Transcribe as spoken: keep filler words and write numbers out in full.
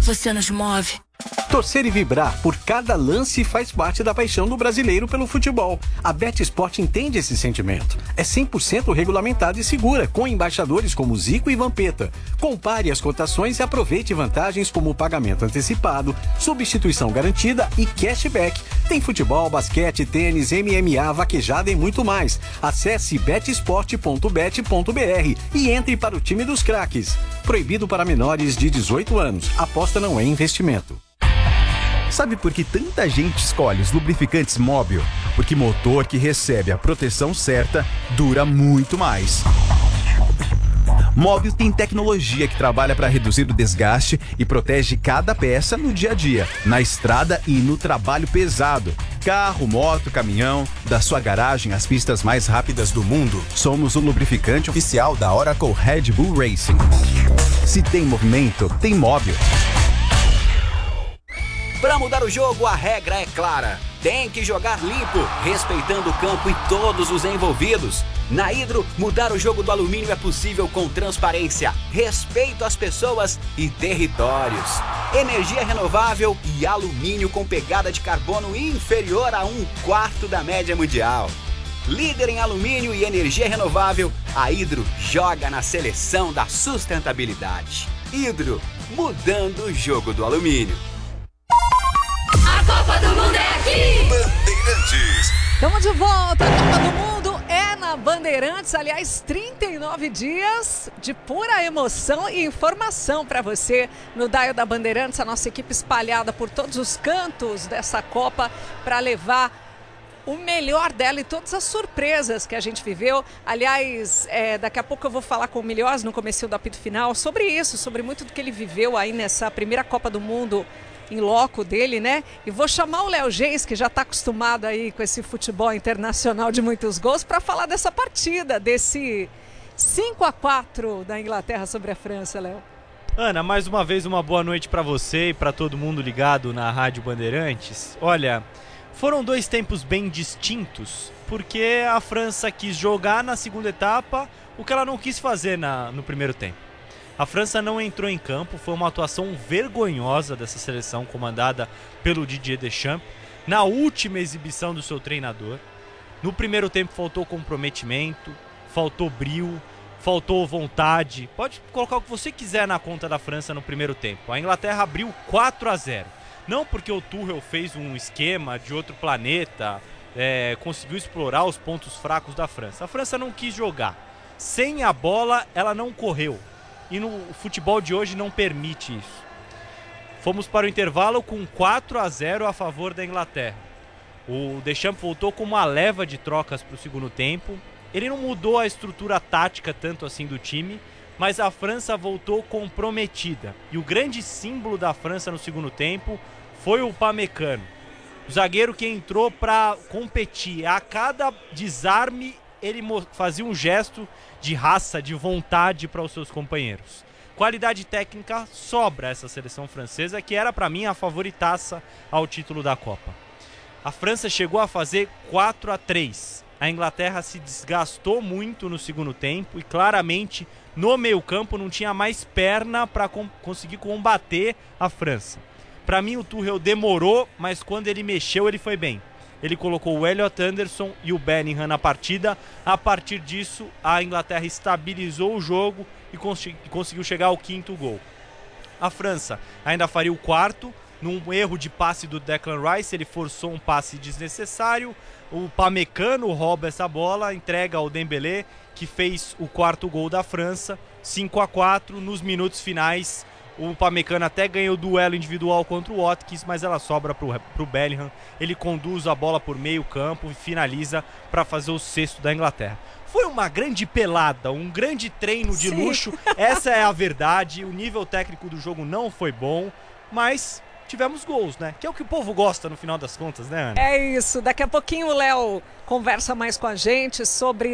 você nos move. Torcer e vibrar por cada lance faz parte da paixão do brasileiro pelo futebol. A BetSport entende esse sentimento. É cem por cento regulamentada e segura, com embaixadores como Zico e Vampeta. Compare as cotações e aproveite vantagens como pagamento antecipado, substituição garantida e cashback. Tem futebol, basquete, tênis, M M A, vaquejada e muito mais. Acesse betsport ponto bet ponto br e entre para o time dos craques. Proibido para menores de dezoito anos. Aposta não é investimento. Sabe por que tanta gente escolhe os lubrificantes Móbil? Porque motor que recebe a proteção certa dura muito mais. Móbil tem tecnologia que trabalha para reduzir o desgaste e protege cada peça no dia a dia, na estrada e no trabalho pesado. Carro, moto, caminhão, da sua garagem às pistas mais rápidas do mundo. Somos o lubrificante oficial da Oracle Red Bull Racing. Se tem movimento, tem Móbil. Para mudar o jogo, a regra é clara. Tem que jogar limpo, respeitando o campo e todos os envolvidos. Na Hidro, mudar o jogo do alumínio é possível com transparência, respeito às pessoas e territórios. Energia renovável e alumínio com pegada de carbono inferior a um quarto da média mundial. Líder em alumínio e energia renovável, a Hidro joga na seleção da sustentabilidade. Hidro, mudando o jogo do alumínio. A Copa do Mundo é aqui! Bandeirantes. Estamos de volta. A Copa do Mundo é na Bandeirantes. Aliás, trinta e nove dias de pura emoção e informação para você no Dial da Bandeirantes. A nossa equipe espalhada por todos os cantos dessa Copa para levar o melhor dela e todas as surpresas que a gente viveu. Aliás, é, daqui a pouco eu vou falar com o Milhosa no comecinho do apito final sobre isso, sobre muito do que ele viveu aí nessa primeira Copa do Mundo em loco dele, né? E vou chamar o Léo Geis, que já está acostumado aí com esse futebol internacional de muitos gols, para falar dessa partida, desse cinco a quatro da Inglaterra sobre a França, Léo. Ana, mais uma vez uma boa noite para você e para todo mundo ligado na Rádio Bandeirantes. Olha, foram dois tempos bem distintos, porque a França quis jogar na segunda etapa o que ela não quis fazer na, no primeiro tempo. A França não entrou em campo, foi uma atuação vergonhosa dessa seleção comandada pelo Didier Deschamps, na última exibição do seu treinador. No primeiro tempo faltou comprometimento, faltou brio, faltou vontade. Pode colocar o que você quiser na conta da França no primeiro tempo. A Inglaterra abriu quatro a zero. Não porque o Tuchel fez um esquema de outro planeta, é, conseguiu explorar os pontos fracos da França. A França não quis jogar. Sem a bola, ela não correu. E no futebol de hoje não permite isso. Fomos para o intervalo com quatro a zero a favor da Inglaterra. O Deschamps voltou com uma leva de trocas para o segundo tempo. Ele não mudou a estrutura tática tanto assim do time, mas a França voltou comprometida. E o grande símbolo da França no segundo tempo foi o Upamecano. O zagueiro que entrou para competir. A cada desarme ele fazia um gesto de raça, de vontade para os seus companheiros. Qualidade técnica sobra essa seleção francesa, que era para mim a favoritaça ao título da Copa. A França chegou a fazer quatro a três. A Inglaterra se desgastou muito no segundo tempo e claramente no meio-campo não tinha mais perna para com- conseguir combater a França. Para mim o Tuchel demorou, mas quando ele mexeu ele foi bem. Ele colocou o Elliot Anderson e o Bellingham na partida. A partir disso, a Inglaterra estabilizou o jogo e cons- conseguiu chegar ao quinto gol. A França ainda faria o quarto, num erro de passe do Declan Rice. Ele forçou um passe desnecessário. O Upamecano rouba essa bola, entrega ao Dembélé, que fez o quarto gol da França. cinco a quatro, nos minutos finais. O Upamecano até ganhou o duelo individual contra o Watkins, mas ela sobra para o Bellingham. Ele conduz a bola por meio campo e finaliza para fazer o sexto da Inglaterra. Foi uma grande pelada, um grande treino de Sim. luxo. Essa é a verdade. O nível técnico do jogo não foi bom, mas tivemos gols, né? Que é o que o povo gosta no final das contas, né, Ana? É isso. Daqui a pouquinho o Léo conversa mais com a gente sobre